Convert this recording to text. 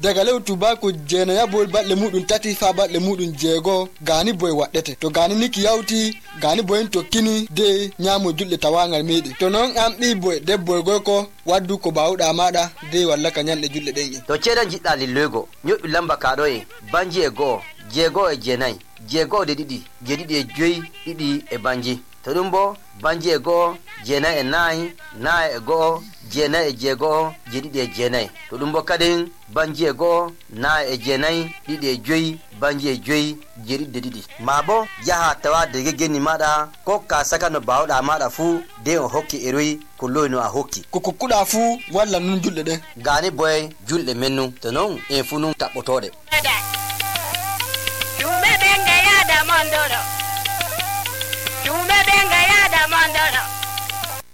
daga lew tubaku jena ya bol batle mudun tati fa batle mudun jego gani boy waddete to gani niki yawti gani boyen to kini de nyamo julde tawangal medi to non am bi boy de boy ko waddu ko bawda mada de walla ka nyande julde den to cedan jidda lillego nyobi lamba kado e banji e go jego e jenai jego de didi je didi e joyi didi e banji to dumbo banji e go jenai e nai e go jenai e jego je didi e jenai to dumbo kadin banji e go nai e jenai didi e joyi banji e joyi je didi mabo yaha tawa de gegeni mada ko ka saka no bawda mada fu de o hokki eroi ko loyno a hokki ko kukuda fu walla nun julde de gani boy julde mennu to non e funu tabotode Tume benga ya da mondoro